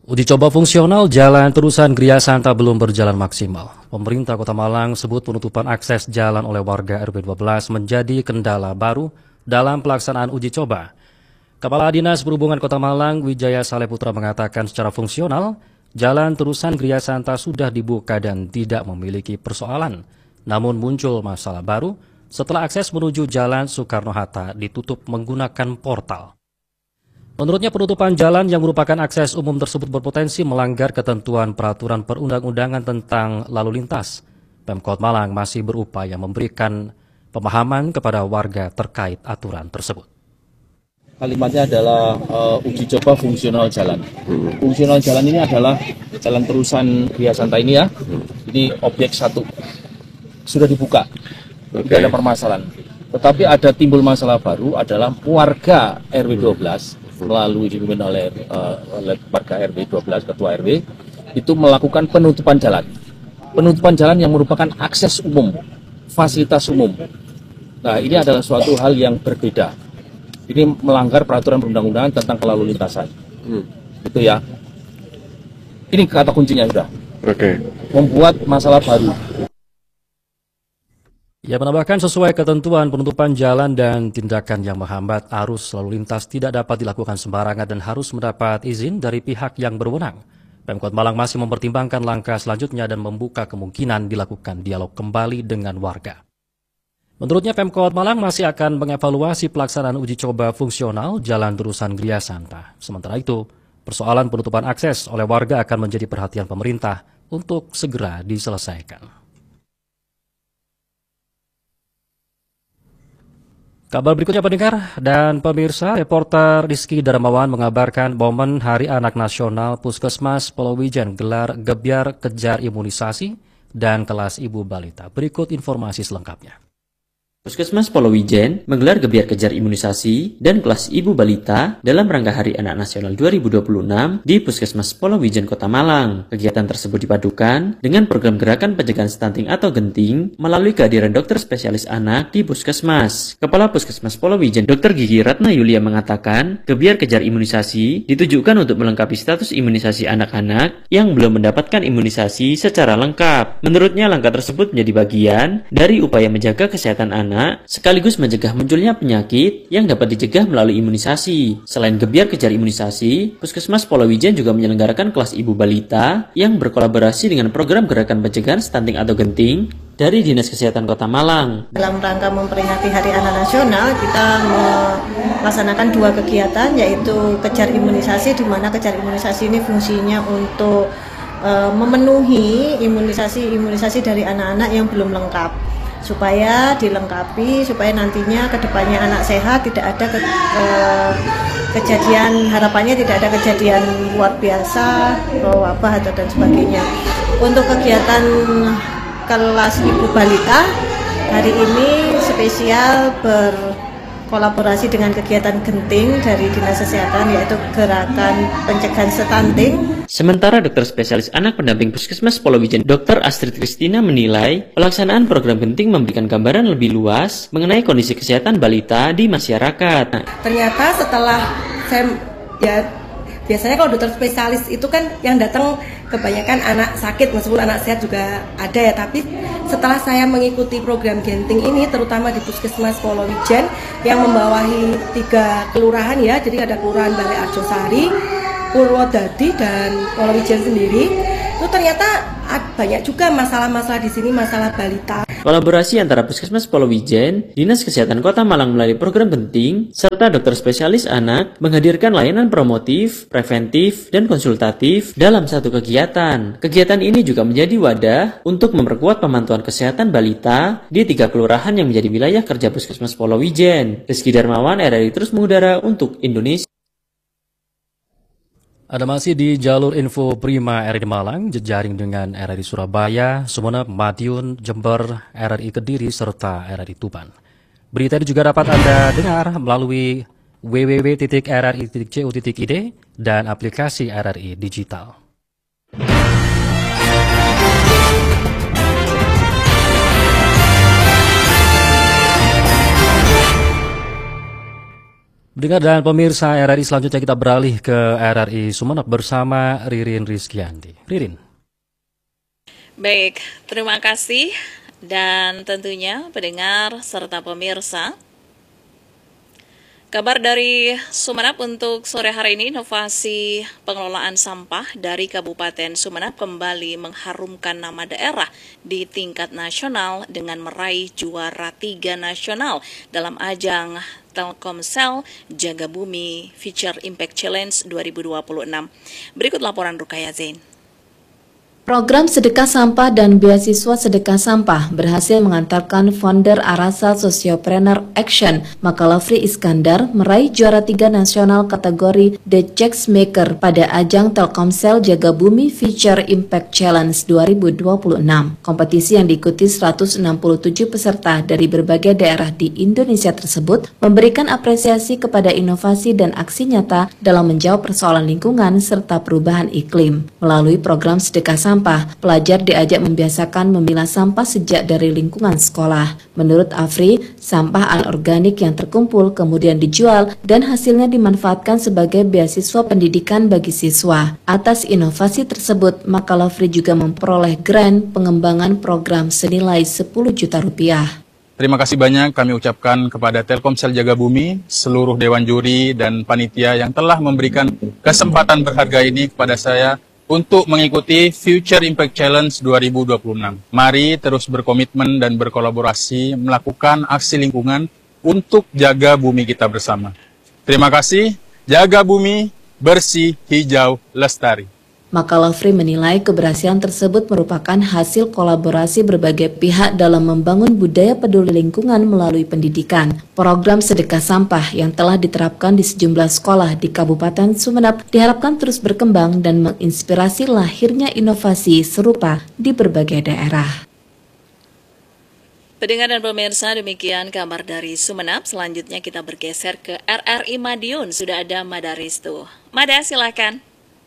Uji coba fungsional jalan terusan Gria Santa belum berjalan maksimal. Pemerintah Kota Malang sebut penutupan akses jalan oleh warga RW 12 menjadi kendala baru dalam pelaksanaan uji coba. Kepala Dinas Perhubungan Kota Malang, Wijaya Saleputra mengatakan secara fungsional, jalan terusan Gria Santa sudah dibuka dan tidak memiliki persoalan. Namun muncul masalah baru setelah akses menuju Jalan Soekarno-Hatta ditutup menggunakan portal. Menurutnya penutupan jalan yang merupakan akses umum tersebut berpotensi melanggar ketentuan peraturan perundang-undangan tentang lalu lintas. Pemkot Malang masih berupaya memberikan pemahaman kepada warga terkait aturan tersebut. Kalimatnya adalah uji coba fungsional jalan. Fungsional jalan ini adalah jalan terusan Gria Santa ini ya. Ini objek satu. Sudah dibuka. Tidak ada permasalahan. Tetapi ada timbul masalah baru adalah warga RW 12 melalui dipimpin oleh warga RW 12, Ketua RW, itu melakukan penutupan jalan. Penutupan jalan yang merupakan akses umum, fasilitas umum. Nah, ini adalah suatu hal yang berbeda. Ini melanggar peraturan perundang-undangan tentang kelalu lintasan. Itu ya. Ini kata kuncinya sudah. Membuat masalah baru. Ia menambahkan sesuai ketentuan penutupan jalan dan tindakan yang menghambat arus lalu lintas tidak dapat dilakukan sembarangan dan harus mendapat izin dari pihak yang berwenang. Pemkot Malang masih mempertimbangkan langkah selanjutnya dan membuka kemungkinan dilakukan dialog kembali dengan warga. Menurutnya Pemkot Malang masih akan mengevaluasi pelaksanaan uji coba fungsional jalan terusan Gria Santa. Sementara itu, persoalan penutupan akses oleh warga akan menjadi perhatian pemerintah untuk segera diselesaikan. Kabar berikutnya pendengar dan pemirsa, reporter Rizky Darmawan mengabarkan momen Hari Anak Nasional Puskesmas Polowijen gelar gebyar kejar imunisasi dan kelas ibu balita. Berikut informasi selengkapnya. Puskesmas Polowijen menggelar gebyar kejar imunisasi dan kelas ibu balita dalam rangka Hari Anak Nasional 2026 di Puskesmas Polowijen Kota Malang. Kegiatan tersebut dipadukan dengan program gerakan pencegahan stunting atau genting melalui kehadiran dokter spesialis anak di Puskesmas. Kepala Puskesmas Polowijen Dr. Gigi Ratna Yulia mengatakan, gebyar kejar imunisasi ditujukan untuk melengkapi status imunisasi anak-anak yang belum mendapatkan imunisasi secara lengkap. Menurutnya langkah tersebut menjadi bagian dari upaya menjaga kesehatan anak sekaligus mencegah munculnya penyakit yang dapat dicegah melalui imunisasi. Selain gebyar kejar imunisasi, Puskesmas Polowijen juga menyelenggarakan kelas ibu balita yang berkolaborasi dengan program gerakan pencegahan stunting atau genting dari Dinas Kesehatan Kota Malang. Dalam rangka memperingati Hari Anak Nasional, kita melaksanakan dua kegiatan, yaitu kejar imunisasi, di mana kejar imunisasi ini fungsinya untuk memenuhi imunisasi dari anak-anak yang belum lengkap, supaya dilengkapi, supaya nantinya kedepannya anak sehat, tidak ada kejadian, harapannya tidak ada kejadian luar biasa, wabah atau dan sebagainya. Untuk kegiatan kelas ibu balita hari ini spesial berkolaborasi dengan kegiatan genting dari Dinas Kesehatan, yaitu gerakan pencegahan stunting. Sementara dokter spesialis anak pendamping Puskesmas Polowijen Dr. Astrid Kristina menilai pelaksanaan program genting memberikan gambaran lebih luas mengenai kondisi kesehatan balita di masyarakat. Ternyata setelah saya, biasanya kalau dokter spesialis itu kan yang datang kebanyakan anak sakit, meskipun anak sehat juga ada ya, tapi setelah saya mengikuti program genting ini, terutama di Puskesmas Polowijen yang membawahi 3 kelurahan ya, jadi ada Kelurahan Balai Arjosari, Purwodadi dan Polowijen sendiri, itu ternyata banyak juga masalah-masalah di sini, masalah balita. Kolaborasi antara Puskesmas Polowijen, Dinas Kesehatan Kota Malang melalui program genting, serta dokter spesialis anak menghadirkan layanan promotif, preventif, dan konsultatif dalam satu kegiatan. Kegiatan ini juga menjadi wadah untuk memperkuat pemantauan kesehatan balita di 3 kelurahan yang menjadi wilayah kerja Puskesmas Polowijen. Rizky Darmawan, RRI terus mengudara untuk Indonesia. Ada masih di jalur info Prima RRI Malang, jejaring dengan RRI Surabaya, Sumeneb, Madiun, Jember, RRI Kediri, serta RRI Tuban. Berita ini juga dapat Anda dengar melalui www.rri.co.id dan aplikasi RRI Digital. Pendengar dan pemirsa RRI, selanjutnya kita beralih ke RRI Sumeneb bersama Ririn Rizkyanti. Ririn. Baik, terima kasih dan tentunya pendengar serta pemirsa. Kabar dari Sumeneb untuk sore hari ini, inovasi pengelolaan sampah dari Kabupaten Sumeneb kembali mengharumkan nama daerah di tingkat nasional dengan meraih juara 3 nasional dalam ajang Telkomsel Jaga Bumi Future Impact Challenge 2026. Berikut laporan Rukaya Zain. Program Sedekah Sampah dan Beasiswa Sedekah Sampah berhasil mengantarkan founder Arasa Sociopreneur Action, Makalafri Iskandar, meraih juara 3 nasional kategori The Changemaker pada ajang Telkomsel Jaga Bumi Future Impact Challenge 2026. Kompetisi yang diikuti 167 peserta dari berbagai daerah di Indonesia tersebut memberikan apresiasi kepada inovasi dan aksi nyata dalam menjawab persoalan lingkungan serta perubahan iklim. Melalui program Sedekah Sampah, pelajar diajak membiasakan memilah sampah sejak dari lingkungan sekolah. Menurut Afri, sampah anorganik yang terkumpul kemudian dijual dan hasilnya dimanfaatkan sebagai beasiswa pendidikan bagi siswa. Atas inovasi tersebut, Makalafri juga memperoleh grant pengembangan program senilai 10 juta rupiah. Terima kasih banyak kami ucapkan kepada Telkomsel Jaga Bumi, seluruh Dewan Juri dan Panitia yang telah memberikan kesempatan berharga ini kepada saya untuk mengikuti Future Impact Challenge 2026. Mari terus berkomitmen dan berkolaborasi melakukan aksi lingkungan untuk jaga bumi kita bersama. Terima kasih, jaga bumi, bersih, hijau, lestari. Makalafri menilai keberhasilan tersebut merupakan hasil kolaborasi berbagai pihak dalam membangun budaya peduli lingkungan melalui pendidikan. Program Sedekah Sampah yang telah diterapkan di sejumlah sekolah di Kabupaten Sumeneb diharapkan terus berkembang dan menginspirasi lahirnya inovasi serupa di berbagai daerah. Pendengar dan pemirsa, demikian kabar dari Sumeneb. Selanjutnya kita bergeser ke RRI Madiun. Sudah ada Madaristu. Mada, silakan.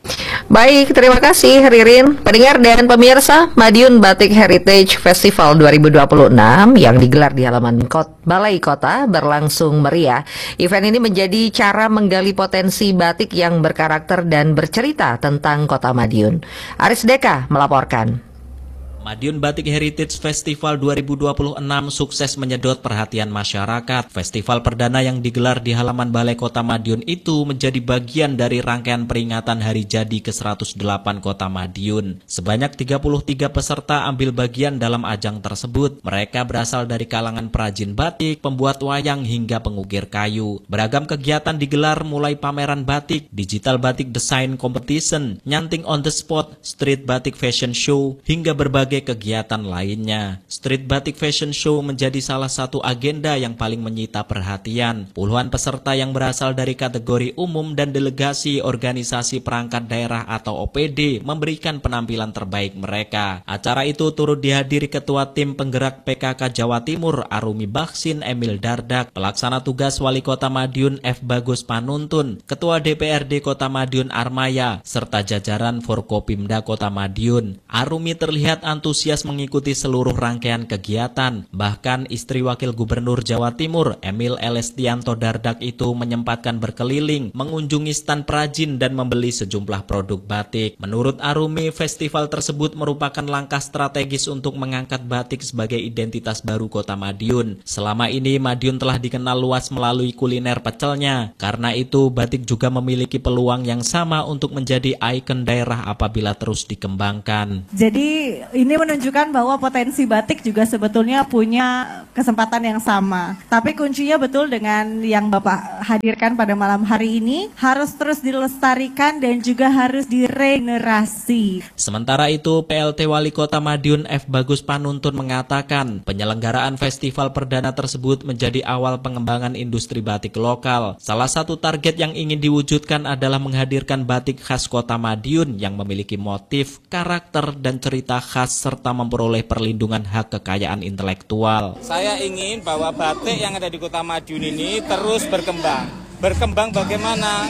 Baik, terima kasih Ririn. Pendengar dan pemirsa, Madiun Batik Heritage Festival 2026 yang digelar di halaman Balai Kota berlangsung meriah. Event ini menjadi cara menggali potensi batik yang berkarakter dan bercerita tentang Kota Madiun. Aris Deka melaporkan. Madiun Batik Heritage Festival 2026 sukses menyedot perhatian masyarakat. Festival perdana yang digelar di halaman Balai Kota Madiun itu menjadi bagian dari rangkaian peringatan Hari Jadi ke-108 Kota Madiun. Sebanyak 33 peserta ambil bagian dalam ajang tersebut. Mereka berasal dari kalangan perajin batik, pembuat wayang hingga pengukir kayu. Beragam kegiatan digelar mulai pameran batik, digital batik design competition, nyanting on the spot, street batik fashion show, hingga berbagai kegiatan lainnya. Street Batik Fashion Show menjadi salah satu agenda yang paling menyita perhatian. Puluhan peserta yang berasal dari kategori umum dan delegasi organisasi perangkat daerah atau OPD memberikan penampilan terbaik mereka. Acara itu turut dihadiri Ketua Tim Penggerak PKK Jawa Timur Arumi Baksin Emil Dardak, Pelaksana Tugas Wali Kota Madiun F. Bagus Panuntun, Ketua DPRD Kota Madiun Armaya, serta jajaran Forkopimda Kota Madiun. Arumi terlihat antusias mengikuti seluruh rangkaian kegiatan. Bahkan istri Wakil Gubernur Jawa Timur, Emil Elestianto Dardak itu menyempatkan berkeliling, mengunjungi stan perajin dan membeli sejumlah produk batik. Menurut Arumi, festival tersebut merupakan langkah strategis untuk mengangkat batik sebagai identitas baru Kota Madiun. Selama ini Madiun telah dikenal luas melalui kuliner pecelnya. Karena itu, batik juga memiliki peluang yang sama untuk menjadi ikon daerah apabila terus dikembangkan. Jadi ini menunjukkan bahwa potensi batik juga sebetulnya punya kesempatan yang sama. Tapi kuncinya betul dengan yang Bapak hadirkan pada malam hari ini, harus terus dilestarikan dan juga harus diregenerasi. Sementara itu, PLT Wali Kota Madiun F. Bagus Panuntun mengatakan, penyelenggaraan festival perdana tersebut menjadi awal pengembangan industri batik lokal. Salah satu target yang ingin diwujudkan adalah menghadirkan batik khas Kota Madiun yang memiliki motif, karakter, dan cerita khas serta memperoleh perlindungan hak kekayaan intelektual. Saya ingin bahwa batik yang ada di Kota Madiun ini terus berkembang. Berkembang bagaimana?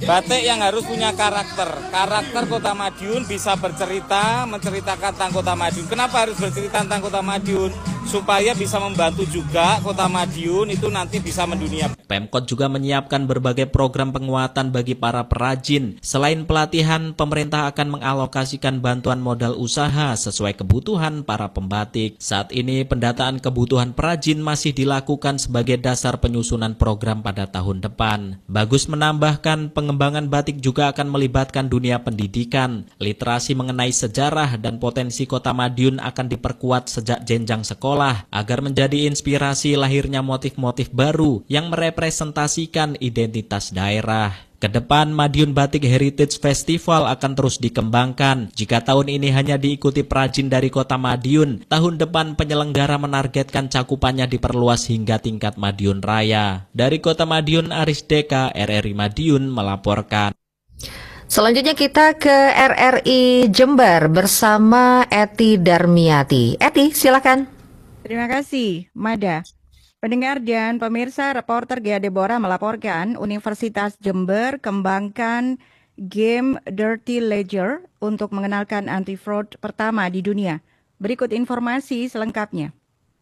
Batik yang harus punya karakter. Karakter Kota Madiun bisa bercerita, menceritakan tentang Kota Madiun. Kenapa harus bercerita tentang Kota Madiun? Supaya bisa membantu juga Kota Madiun itu nanti bisa mendunia. Pemkot juga menyiapkan berbagai program penguatan bagi para perajin. Selain pelatihan, pemerintah akan mengalokasikan bantuan modal usaha sesuai kebutuhan para pembatik. Saat ini pendataan kebutuhan perajin masih dilakukan sebagai dasar penyusunan program pada tahun depan. Bagus menambahkan pengembangan batik juga akan melibatkan dunia pendidikan. Literasi mengenai sejarah dan potensi Kota Madiun akan diperkuat sejak jenjang sekolah agar menjadi inspirasi lahirnya motif-motif baru yang merepresentasikan identitas daerah. Kedepan, Madiun Batik Heritage Festival akan terus dikembangkan. Jika tahun ini hanya diikuti perajin dari Kota Madiun, tahun depan penyelenggara menargetkan cakupannya diperluas hingga tingkat Madiun Raya. Dari Kota Madiun, Aris Deka, RRI Madiun melaporkan. Selanjutnya kita ke RRI Jember bersama Eti Darmiati. Eti, silakan. Terima kasih, Mada. Pendengar dan pemirsa, reporter Gea Deborah melaporkan Universitas Jember kembangkan game Dirty Ledger untuk mengenalkan anti-fraud pertama di dunia. Berikut informasi selengkapnya.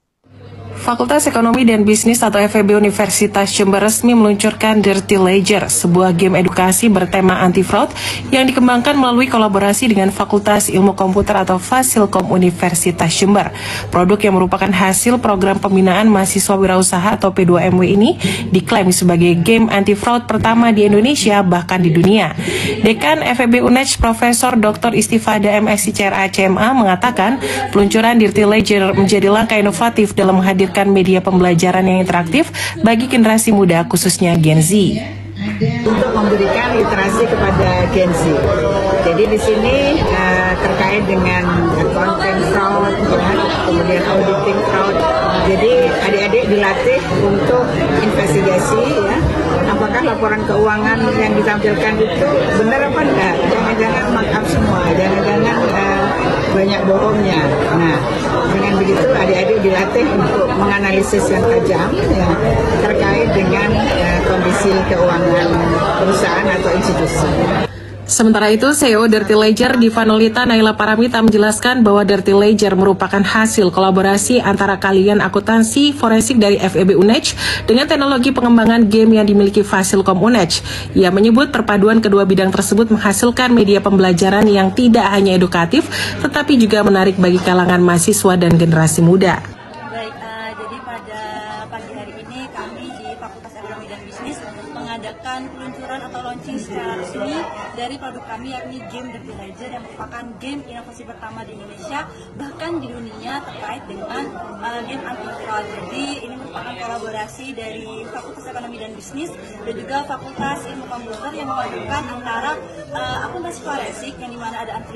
Fakultas Ekonomi dan Bisnis atau FEB Universitas Jember resmi meluncurkan Dirty Ledger, sebuah game edukasi bertema anti-fraud yang dikembangkan melalui kolaborasi dengan Fakultas Ilmu Komputer atau Fasilkom Universitas Jember. Produk yang merupakan hasil program pembinaan mahasiswa wirausaha atau P2MW ini diklaim sebagai game anti-fraud pertama di Indonesia bahkan di dunia. Dekan FEB UNEJ Profesor Dr. Istifada MSc CRA CMA mengatakan peluncuran Dirty Ledger menjadi langkah inovatif dalam menghadirkan media pembelajaran yang interaktif bagi generasi muda khususnya Gen Z. Untuk memberikan literasi kepada Gen Z. Jadi di sini terkait dengan konten fraud, kemudian auditing fraud. Jadi adik-adik dilatih untuk investigasi, ya. Apakah laporan keuangan yang ditampilkan itu benar apa enggak? Jangan-jangan markup semua, jangan-jangan banyak bohongnya. Nah, dengan begitu adik-adik dilatih untuk menganalisis yang tajam ya, terkait dengan kondisi keuangan perusahaan atau institusi. Sementara itu, CEO Dirty Ledger Diva Nolita Naila Paramita menjelaskan bahwa Dirty Ledger merupakan hasil kolaborasi antara kalian akuntansi forensik dari FEB UNEJ dengan teknologi pengembangan game yang dimiliki Fasilkom UNEJ. Ia menyebut perpaduan kedua bidang tersebut menghasilkan media pembelajaran yang tidak hanya edukatif, tetapi juga menarik bagi kalangan mahasiswa dan generasi muda. Baik, jadi pada pagi hari ini kami di Fakultas Ekonomi dan Bisnis mengadakan peluncuran atau launching secara resmi dari produk kami yakni game Dirty Ledger yang merupakan game inovasi pertama di Indonesia bahkan di dunia terkait dengan game anti-fraud. Jadi ini merupakan kolaborasi dari Fakultas Ekonomi dan Bisnis dan juga Fakultas Ilmu Komputer yang menggabungkan antara akuntansi forensik yang dimana ada